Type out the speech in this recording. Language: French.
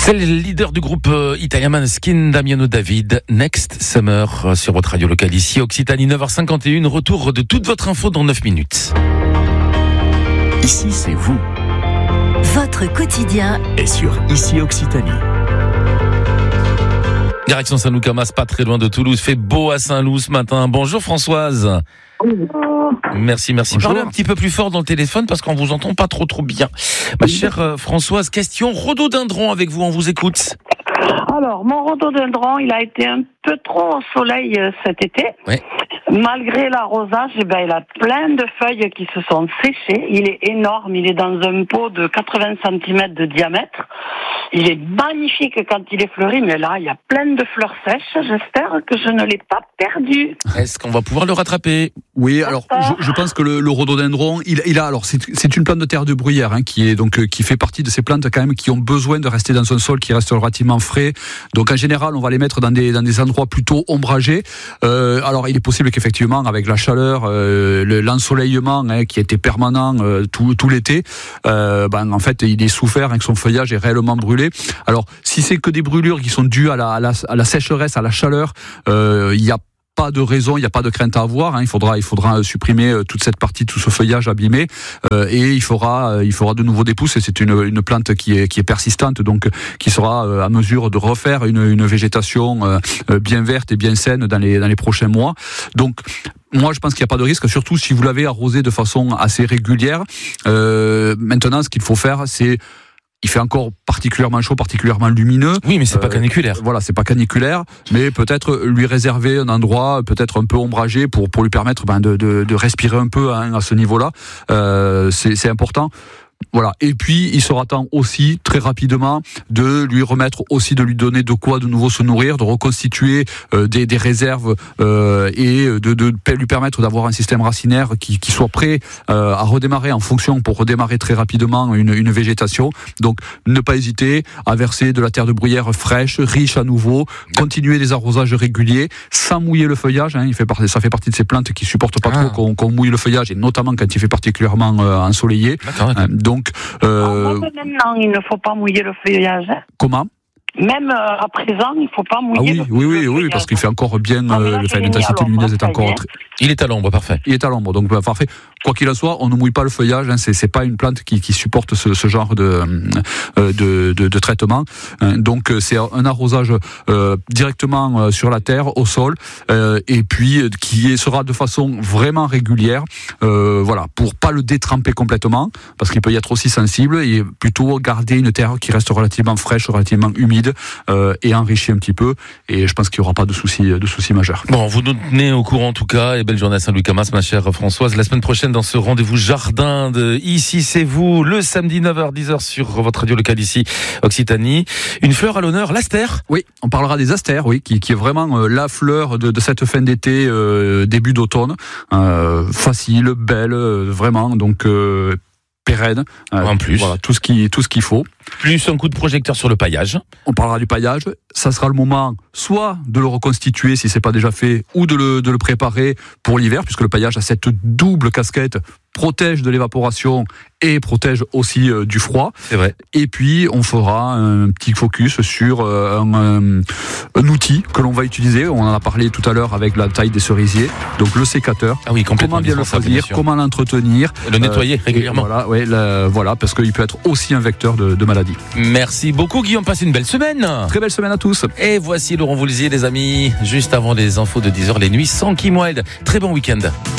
C'est le leader du groupe italien Måneskin, Damiano David, Next Summer sur votre radio locale ici, Occitanie, 9h51. Retour de toute votre info dans 9 minutes. Ici, c'est vous. Votre quotidien Et sur Ici Occitanie. Direction Saint-Loup-Camas, pas très loin de Toulouse. Fait beau à Saint-Loup ce matin. Bonjour Françoise. Bonjour. Merci. Bonjour. Parlez un petit peu plus fort dans le téléphone parce qu'on vous entend pas trop bien. Ma chère Françoise, question rhododendron avec vous, on vous écoute. Alors, mon rhododendron, il a été un peu trop au soleil cet été. Ouais. Malgré l'arrosage, il a plein de feuilles qui se sont séchées. Il est énorme, il est dans un pot de 80 cm de diamètre. Il est magnifique quand il est fleuri, mais là, il y a plein de fleurs sèches. J'espère que je ne l'ai pas perdu. Est-ce qu'on va pouvoir le rattraper ? Oui, alors je pense que le rhododendron, il a alors c'est une plante de terre de bruyère qui fait partie de ces plantes quand même qui ont besoin de rester dans un sol qui reste relativement frais. Donc en général, on va les mettre dans des endroits plutôt ombragés. Alors il est possible qu'effectivement avec la chaleur, l'ensoleillement qui était permanent tout l'été, en fait il est souffert, que son feuillage est réellement brûlé. Alors si c'est que des brûlures qui sont dues à la sécheresse, à la chaleur, il y a pas de raison, il n'y a pas de crainte à avoir. Il faudra supprimer toute cette partie, tout ce feuillage abîmé, et il faudra de nouveau des pousses. Et c'est une plante qui est persistante, donc qui sera à mesure de refaire une végétation bien verte et bien saine dans les prochains mois. Donc moi, je pense qu'il n'y a pas de risque, surtout si vous l'avez arrosé de façon assez régulière. Maintenant, ce qu'il faut faire, il fait encore particulièrement chaud, particulièrement lumineux. Oui, mais c'est pas caniculaire. Voilà, c'est pas caniculaire, mais peut-être lui réserver un endroit peut-être un peu ombragé pour lui permettre de respirer un peu à ce niveau-là. C'est important. Voilà. Et puis, il sera temps aussi, très rapidement, de lui donner de quoi de nouveau se nourrir, de reconstituer des réserves et de lui permettre d'avoir un système racinaire qui soit prêt à redémarrer pour redémarrer très rapidement une végétation. Donc, ne pas hésiter à verser de la terre de bruyère fraîche, riche à nouveau, continuer des arrosages réguliers, sans mouiller le feuillage. Ça fait partie de ces plantes qui supportent pas trop qu'on mouille le feuillage, et notamment quand il fait particulièrement ensoleillé. D'accord. Donc, maintenant, il ne faut pas mouiller le feuillage. Comment ? Même à présent, il ne faut pas mouiller le feuillage. Oui, parce qu'il fait encore bien, l'intensité lumineuse est encore très... Il est à l'ombre, parfait. Il est à l'ombre, donc parfait. Quoi qu'il en soit, on ne mouille pas le feuillage. C'est pas une plante qui supporte ce genre de traitement. Donc c'est un arrosage directement sur la terre, au sol, et puis qui sera de façon vraiment régulière. Voilà, pour pas le détremper complètement, parce qu'il peut y être aussi sensible, et plutôt garder une terre qui reste relativement fraîche, relativement humide, et enrichie un petit peu. Et je pense qu'il n'y aura pas de soucis majeurs. Bon, vous nous tenez au courant en tout cas, et belle journée à Saint-Loup-Camas, ma chère Françoise. La semaine prochaine, dans ce rendez-vous jardin de Ici c'est vous, le samedi 9h-10h sur votre radio locale ici, Occitanie. Une fleur à l'honneur, l'astère. Oui, on parlera des astères, oui, qui est vraiment la fleur de cette fin d'été, début d'automne. Facile, belle, vraiment, donc pérenne. En plus. Voilà, tout ce qu'il faut. Plus un coup de projecteur sur le paillage. On parlera du paillage. Ça sera le moment soit de le reconstituer si c'est pas déjà fait, ou de le préparer pour l'hiver, puisque le paillage a cette double casquette, protège de l'évaporation et protège aussi du froid. C'est vrai. Et puis on fera un petit focus sur un outil que l'on va utiliser. On en a parlé tout à l'heure avec la taille des cerisiers. Donc le sécateur. Ah oui, complètement. Comment bien le choisir, comment l'entretenir, le nettoyer régulièrement. Voilà, parce qu'il peut être aussi un vecteur de maladie. Merci beaucoup Guillaume, passez une belle semaine. Très belle semaine à tous. Et voici Laurent Voulzier, les amis, juste avant les infos de 10h, les nuits sans Kim Wilde. Très bon week-end.